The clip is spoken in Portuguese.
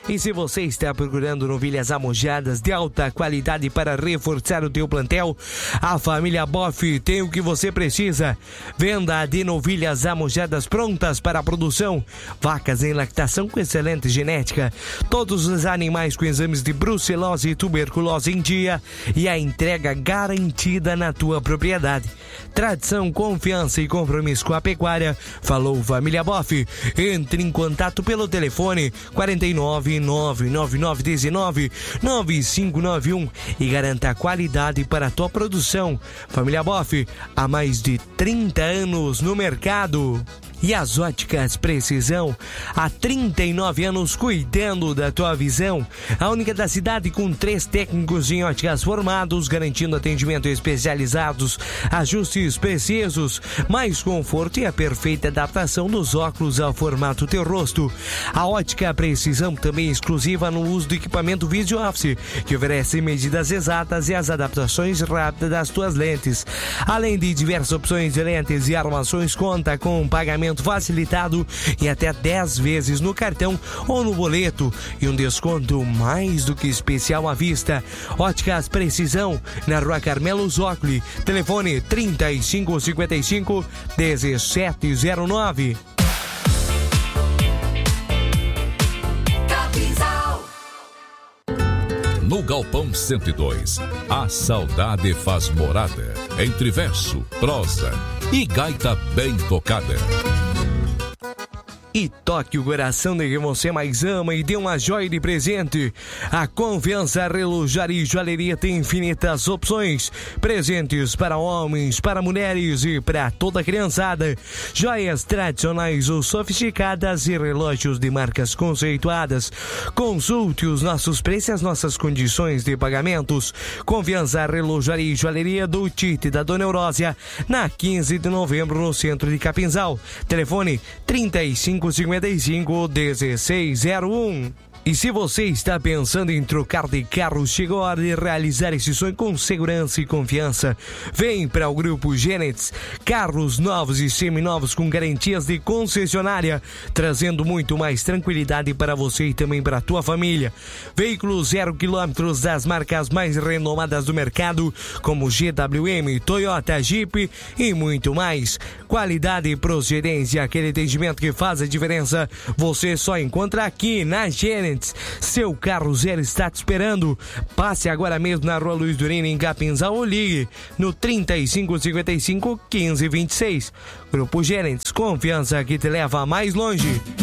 E se você está procurando novilhas amojadas de alta qualidade para reforçar o teu plantel, a família Boff tem o que você precisa. Venda de novilhas amojadas prontas para a produção, vacas em lactação com excelente genética, todos os animais com exames de brucelose e tuberculose em dia e a entrega garantida na tua propriedade. Tradição, confiança e compromisso com a pecuária. Falou Família Boff. Entre em contato pelo telefone 49 99919 9591 e garanta qualidade para a tua produção. Família Boff, há mais de 30 anos no mercado. E as óticas Precisão, há 39 anos cuidando da tua visão. A única da cidade com 3 técnicos em óticas formados, garantindo atendimento especializados, ajustes precisos, mais conforto e a perfeita adaptação dos óculos ao formato teu rosto. A ótica Precisão também é exclusiva no uso do equipamento Vision Office, que oferece medidas exatas e as adaptações rápidas das tuas lentes. Além de diversas opções de lentes e armações, conta com pagamento facilitado em até 10 vezes no cartão ou no boleto e um desconto mais do que especial à vista. Óticas Precisão, na Rua Carmelo Zócoli, telefone 3555 1709. No Galpão 102, a saudade faz morada entre verso, prosa e gaita bem tocada. E toque o coração de quem você mais ama e dê uma joia de presente. A Confiança Relojaria e Joalheria tem infinitas opções. Presentes para homens, para mulheres e para toda a criançada. Joias tradicionais ou sofisticadas e relógios de marcas conceituadas. Consulte os nossos preços e as nossas condições de pagamentos. Confiança Relojaria e Joalheria do Tite da Dona Eurósia, na 15 de novembro, no centro de Capinzal. Telefone 3555 1601. E se você está pensando em trocar de carro, chegou a hora de realizar esse sonho com segurança e confiança. Vem para o Grupo Genets, carros novos e seminovos com garantias de concessionária, trazendo muito mais tranquilidade para você e também para a tua família. Veículos 0 km das marcas mais renomadas do mercado, como GWM, Toyota, Jeep e muito mais. Qualidade e procedência, aquele atendimento que faz a diferença, você só encontra aqui na Genets. Seu carro zero está te esperando. Passe agora mesmo na Rua Luiz Durino, em Capinzal, ou ligue no 3555 1526. Grupo Genets, confiança que te leva mais longe.